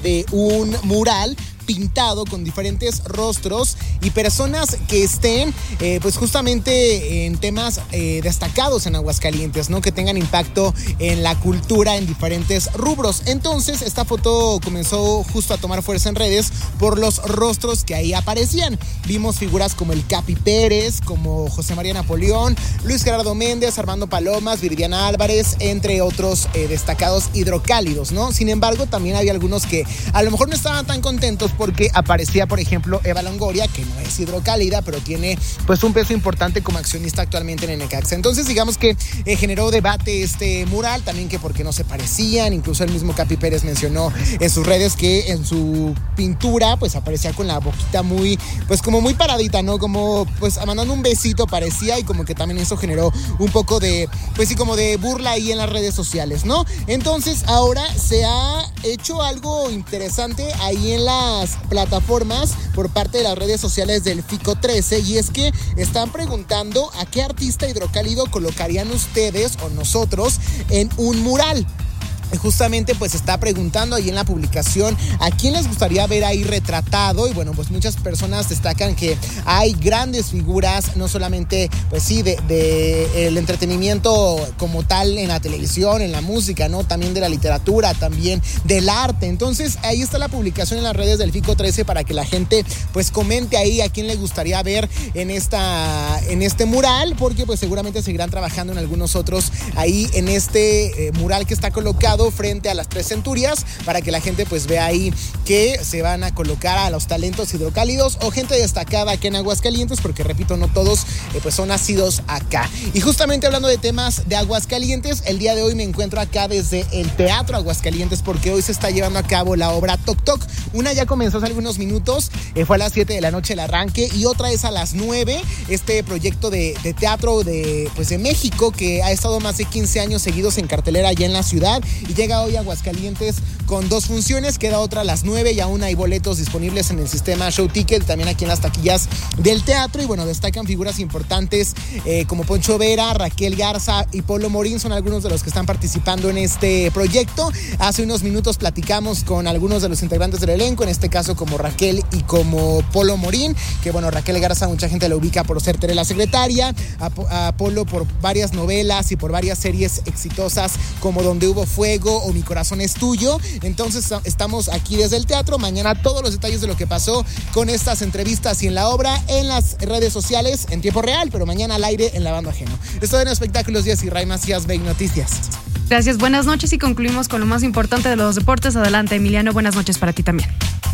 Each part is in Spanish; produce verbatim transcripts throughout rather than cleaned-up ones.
de un mural pintado con diferentes rostros y personas que estén eh, pues justamente en temas eh, destacados en Aguascalientes, ¿no? Que tengan impacto en la cultura en diferentes rubros. Entonces esta foto comenzó justo a tomar fuerza en redes por los rostros que ahí aparecían. Vimos figuras como el Capi Pérez, como José María Napoleón, Luis Gerardo Méndez, Armando Palomas, Viridiana Álvarez, entre otros eh, destacados hidrocálidos, ¿no? Sin embargo, también había algunos que a lo mejor no estaban tan contentos porque aparecía, por ejemplo, Eva Longoria, que no es hidrocálida, pero tiene pues un peso importante como accionista actualmente en el Necaxa. Entonces, digamos que eh, generó debate este mural, también que porque no se parecían. Incluso el mismo Capi Pérez mencionó en sus redes que en su pintura pues aparecía con la boquita muy, pues como muy paradita, ¿no? Como pues mandando un besito parecía, y como que también eso generó un poco de, pues sí, como de burla ahí en las redes sociales, ¿no? Entonces, ahora se ha hecho algo interesante ahí en las plataformas por parte de las redes sociales del FICO trece, y es que están preguntando a qué artista hidrocálido colocarían ustedes o nosotros en un mural. Justamente pues está preguntando ahí en la publicación a quién les gustaría ver ahí retratado, y bueno, pues muchas personas destacan que hay grandes figuras, no solamente pues sí de, de el entretenimiento como tal en la televisión, en la música, ¿no? También de la literatura, también del arte. Entonces ahí está la publicación en las redes del FICO trece para que la gente pues comente ahí a quién le gustaría ver en esta en este mural, porque pues seguramente seguirán trabajando en algunos otros ahí en este eh, mural que está colocado frente a las Tres Centurias, para que la gente pues vea ahí que se van a colocar a los talentos hidrocálidos o gente destacada aquí en Aguascalientes, porque repito, no todos eh, pues son nacidos acá. Y justamente hablando de temas de Aguascalientes, el día de hoy me encuentro acá desde el Teatro Aguascalientes, porque hoy se está llevando a cabo la obra Toc Toc. Una ya comenzó hace algunos minutos, eh, fue a las siete de la noche el arranque, y otra es a las nueve, este proyecto de, de teatro de, pues de México, que ha estado más de quince años seguidos en cartelera allá en la ciudad, y llega hoy a Aguascalientes con dos funciones. Queda otra a las nueve, y aún hay boletos disponibles en el sistema Show Ticket, también aquí en las taquillas del teatro. Y bueno, destacan figuras importantes eh, como Poncho Vera, Raquel Garza y Polo Morín, son algunos de los que están participando en este proyecto. Hace unos minutos platicamos con algunos de los integrantes del elenco, en este caso como Raquel y como Polo Morín, que bueno, Raquel Garza mucha gente la ubica por ser Tere la Secretaria, a, a Polo por varias novelas y por varias series exitosas como Donde Hubo Fuego o Mi Corazón es Tuyo. Entonces estamos aquí desde el teatro. Mañana todos los detalles de lo que pasó con estas entrevistas y en la obra en las redes sociales en tiempo real, pero mañana al aire en Lavando Ajeno. Esto en Espectáculos diez y Ray Macías, Big Noticias. Gracias, buenas noches, y concluimos con lo más importante de los deportes. Adelante, Emiliano, buenas noches para ti también.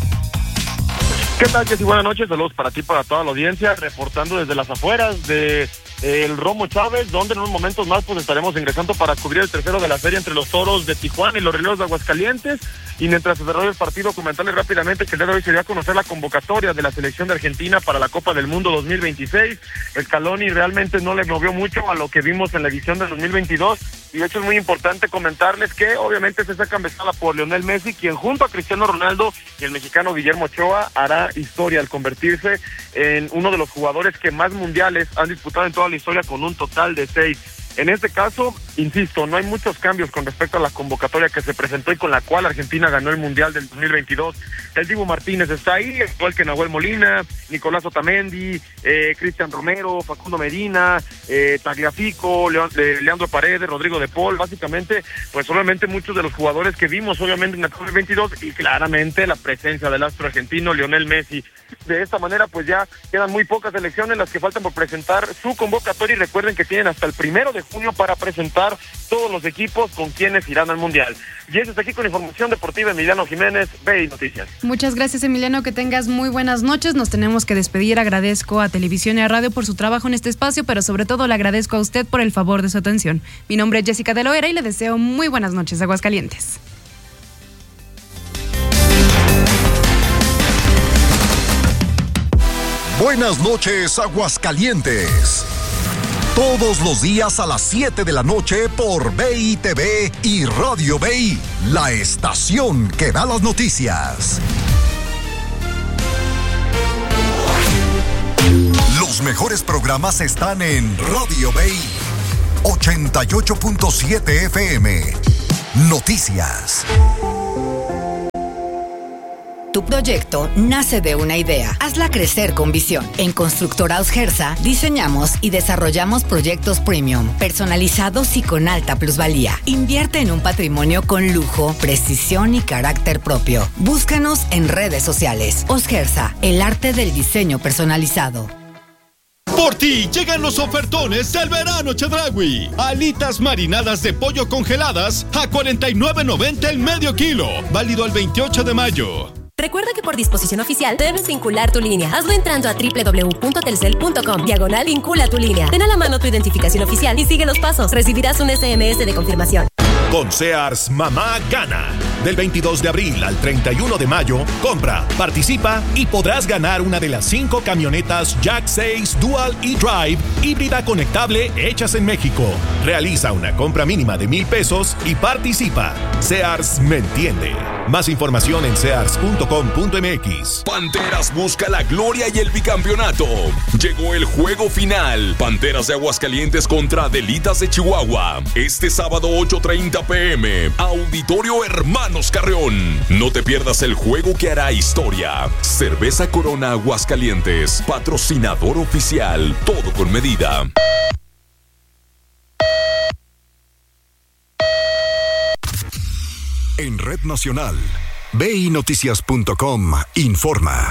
¿Qué tal, Jessy? Buenas noches, saludos para ti, para toda la audiencia, reportando desde las afueras de el Romo Chávez, donde en unos momentos más pues estaremos ingresando para cubrir el tercero de la serie entre los Toros de Tijuana y los Rieleros de Aguascalientes. Y mientras se desarrolla el partido, comentarles rápidamente que el día de hoy se dio a conocer la convocatoria de la selección de Argentina para la Copa del Mundo dos mil veintiséis. Scaloni realmente no le movió mucho a lo que vimos en la edición del dos mil veintidós, y de hecho es muy importante comentarles que obviamente se está encabezada por Lionel Messi, quien junto a Cristiano Ronaldo y el mexicano Guillermo Ochoa hará historia al convertirse en uno de los jugadores que más mundiales han disputado en toda la historia, con un total de seis. En este caso, insisto, no hay muchos cambios con respecto a la convocatoria que se presentó y con la cual Argentina ganó el Mundial del dos mil veintidós. El Dibu Martínez está ahí, igual que Nahuel Molina, Nicolás Otamendi, eh, Cristian Romero, Facundo Medina, eh, Tagliafico, Leon, eh, Leandro Paredes, Rodrigo de Paul. Básicamente, pues obviamente muchos de los jugadores que vimos obviamente en el dos mil veintidós, y claramente la presencia del astro argentino Lionel Messi. De esta manera, pues ya quedan muy pocas elecciones las que faltan por presentar su convocatoria, y recuerden que tienen hasta el primero de junio para presentar todos los equipos con quienes irán al Mundial. Y eso está aquí con información deportiva, Emiliano Jiménez, B I Noticias. Muchas gracias, Emiliano, que tengas muy buenas noches. Nos tenemos que despedir. Agradezco a Televisión y a Radio por su trabajo en este espacio, pero sobre todo le agradezco a usted por el favor de su atención. Mi nombre es Jessica de Loera y le deseo muy buenas noches, Aguascalientes. Buenas noches, Aguascalientes. Todos los días a las siete de la noche por B I T V y Radio B I, la estación que da las noticias. Los mejores programas están en Radio B I, ochenta y ocho punto siete F M. Noticias. Tu proyecto nace de una idea. Hazla crecer con visión. En Constructora Osgersa diseñamos y desarrollamos proyectos premium, personalizados y con alta plusvalía. Invierte en un patrimonio con lujo, precisión y carácter propio. Búscanos en redes sociales. Osgersa, el arte del diseño personalizado. Por ti llegan los ofertones del verano Chedraui. Alitas marinadas de pollo congeladas a cuarenta y nueve noventa el medio kilo. Válido el veintiocho de mayo. Recuerda que por disposición oficial debes vincular tu línea. Hazlo entrando a doble u doble u doble u punto telcel punto com. Diagonal vincula tu línea. Ten a la mano tu identificación oficial y sigue los pasos. Recibirás un ese eme ese de confirmación. Con Sears, mamá gana. Del veintidós de abril al treinta y uno de mayo, compra, participa y podrás ganar una de las cinco camionetas Jack seis Dual e-Drive híbrida conectable hechas en México. Realiza una compra mínima de mil pesos y participa. Sears me entiende. Más información en sears punto com punto eme equis. Panteras busca la gloria y el bicampeonato. Llegó el juego final. Panteras de Aguascalientes contra Adelitas de Chihuahua. Este sábado ocho treinta pm. Auditorio Hermanos Carreón. No te pierdas el juego que hará historia. Cerveza Corona Aguascalientes. Patrocinador oficial. Todo con medida. En Red Nacional, ve i noticias punto com informa.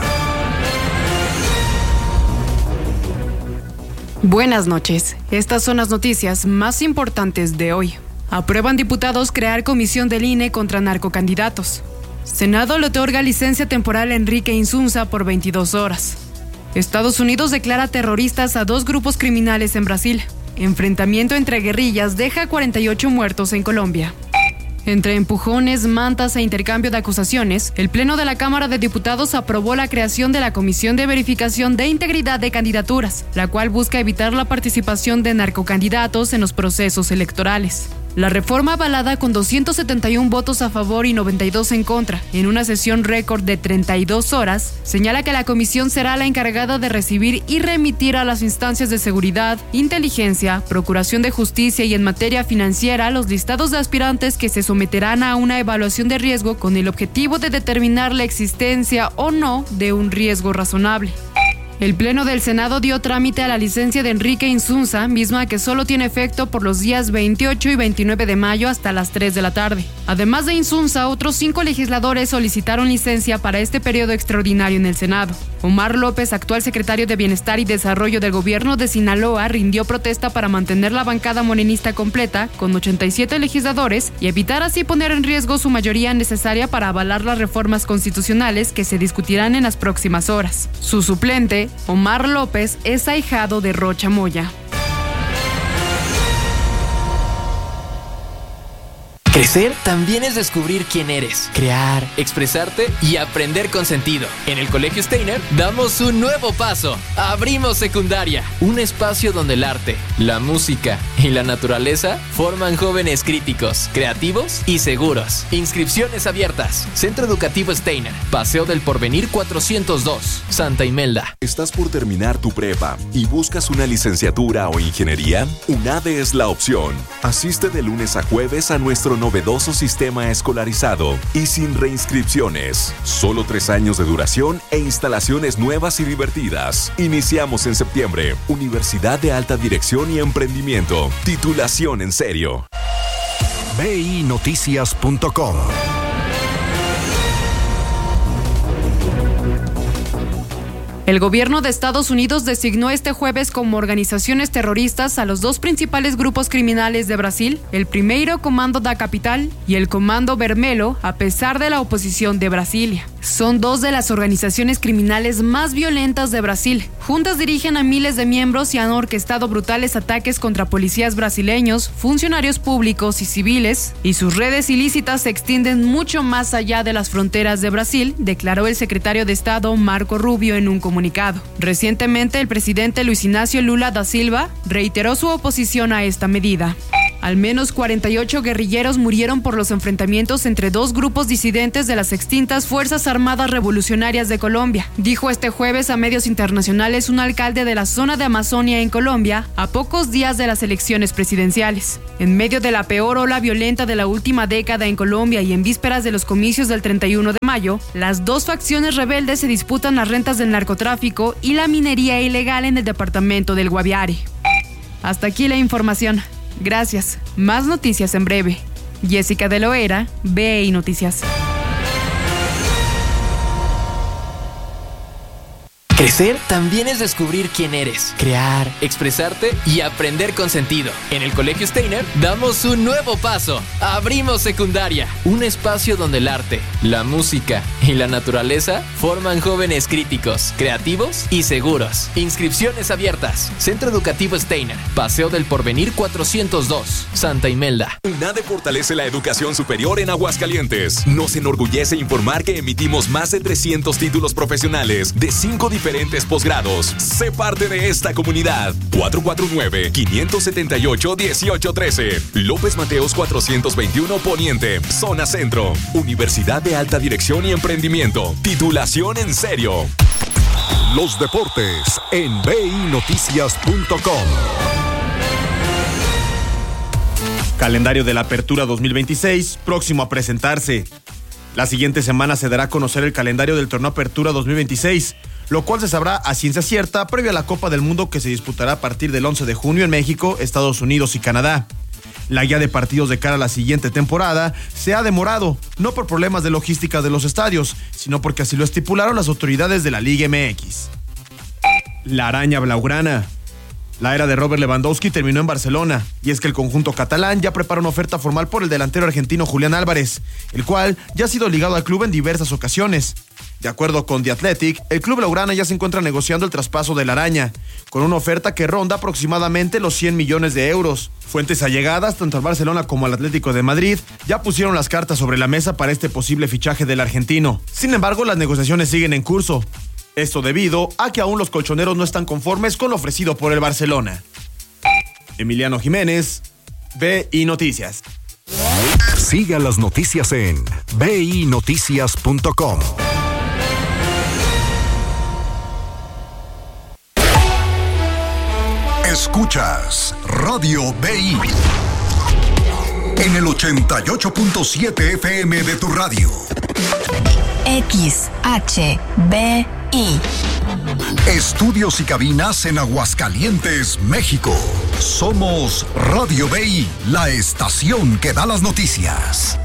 Buenas noches. Estas son las noticias más importantes de hoy. Aprueban diputados crear comisión del I N E contra narcocandidatos. Senado le otorga licencia temporal a Enrique Insunza por veintidós horas. Estados Unidos declara terroristas a dos grupos criminales en Brasil. Enfrentamiento entre guerrillas deja cuarenta y ocho muertos en Colombia. Entre empujones, mantas e intercambio de acusaciones, el Pleno de la Cámara de Diputados aprobó la creación de la Comisión de Verificación de Integridad de Candidaturas, la cual busca evitar la participación de narcocandidatos en los procesos electorales. La reforma avalada con doscientos setenta y uno votos a favor y noventa y dos en contra, en una sesión récord de treinta y dos horas, señala que la comisión será la encargada de recibir y remitir a las instancias de seguridad, inteligencia, procuración de justicia y en materia financiera los listados de aspirantes que se someterán a una evaluación de riesgo con el objetivo de determinar la existencia o no de un riesgo razonable. El Pleno del Senado dio trámite a la licencia de Enrique Insunza, misma que solo tiene efecto por los días veintiocho y veintinueve de mayo hasta las tres de la tarde. Además de Insunza, otros cinco legisladores solicitaron licencia para este periodo extraordinario en el Senado. Omar López, actual secretario de Bienestar y Desarrollo del Gobierno de Sinaloa, rindió protesta para mantener la bancada morenista completa, con ochenta y siete legisladores, y evitar así poner en riesgo su mayoría necesaria para avalar las reformas constitucionales que se discutirán en las próximas horas. Su suplente, Omar López, es ahijado de Rocha Moya. Crecer también es descubrir quién eres, crear, expresarte y aprender con sentido. En el Colegio Steiner damos un nuevo paso. Abrimos secundaria, un espacio donde el arte, la música y la naturaleza forman jóvenes críticos, creativos y seguros. Inscripciones abiertas. Centro Educativo Steiner, Paseo del Porvenir cuatrocientos dos, Santa Imelda. ¿Estás por terminar tu prepa y buscas una licenciatura o ingeniería? UNADE es la opción. Asiste de lunes a jueves a nuestro novedoso sistema escolarizado y sin reinscripciones. Solo tres años de duración e instalaciones nuevas y divertidas. Iniciamos en septiembre. Universidad de Alta Dirección y Emprendimiento. Titulación en serio. ve i noticias punto com. El gobierno de Estados Unidos designó este jueves como organizaciones terroristas a los dos principales grupos criminales de Brasil, el Primeiro Comando da Capital y el Comando Vermelho, a pesar de la oposición de Brasilia. Son dos de las organizaciones criminales más violentas de Brasil. Juntas dirigen a miles de miembros y han orquestado brutales ataques contra policías brasileños, funcionarios públicos y civiles, y sus redes ilícitas se extienden mucho más allá de las fronteras de Brasil, declaró el secretario de Estado Marco Rubio en un comunicado. Recientemente, el presidente Luis Ignacio Lula da Silva reiteró su oposición a esta medida. Al menos cuarenta y ocho guerrilleros murieron por los enfrentamientos entre dos grupos disidentes de las extintas Fuerzas Armadas Revolucionarias de Colombia, dijo este jueves a medios internacionales un alcalde de la zona de Amazonia en Colombia, a pocos días de las elecciones presidenciales. En medio de la peor ola violenta de la última década en Colombia y en vísperas de los comicios del treinta y uno de mayo, las dos facciones rebeldes se disputan las rentas del narcotráfico y la minería ilegal en el departamento del Guaviare. Hasta aquí la información. Gracias. Más noticias en breve. Jessica de Loera, B I Noticias. Crecer también es descubrir quién eres, crear, expresarte y aprender con sentido. En el Colegio Steiner damos un nuevo paso. Abrimos secundaria, un espacio donde el arte, la música y la naturaleza forman jóvenes críticos, creativos y seguros. Inscripciones abiertas. Centro Educativo Steiner, Paseo del Porvenir cuatrocientos dos, Santa Imelda. UNADE fortalece la educación superior en Aguascalientes. Nos enorgullece informar que emitimos más de trescientos títulos profesionales de cinco diferentes posgrados. Sé parte de esta comunidad. cuatro cuatro nueve, cinco siete ocho, uno ocho uno tres. López Mateos cuatrocientos veintiuno Poniente, Zona Centro. Universidad de Alta Dirección y Emprendimiento. Titulación en serio. Los deportes en b i noticias punto com. Calendario de la Apertura dos mil veintiséis, próximo a presentarse. La siguiente semana se dará a conocer el calendario del Torneo Apertura dos mil veintiséis, lo cual se sabrá a ciencia cierta previo a la Copa del Mundo que se disputará a partir del once de junio en México, Estados Unidos y Canadá. La guía de partidos de cara a la siguiente temporada se ha demorado, no por problemas de logística de los estadios, sino porque así lo estipularon las autoridades de la Liga M X. La araña blaugrana. La era de Robert Lewandowski terminó en Barcelona, y es que el conjunto catalán ya prepara una oferta formal por el delantero argentino Julián Álvarez, el cual ya ha sido ligado al club en diversas ocasiones. De acuerdo con The Athletic, el club blaugrana ya se encuentra negociando el traspaso de la araña, con una oferta que ronda aproximadamente los cien millones de euros. Fuentes allegadas, tanto al Barcelona como al Atlético de Madrid, ya pusieron las cartas sobre la mesa para este posible fichaje del argentino. Sin embargo, las negociaciones siguen en curso. Esto debido a que aún los colchoneros no están conformes con lo ofrecido por el Barcelona. Emiliano Jiménez, B I Noticias. Siga las noticias en b i noticias punto com. Escuchas Radio B I en el ochenta y ocho punto siete F M de tu radio. X H B I. Estudios y cabinas en Aguascalientes, México. Somos Radio B I, la estación que da las noticias.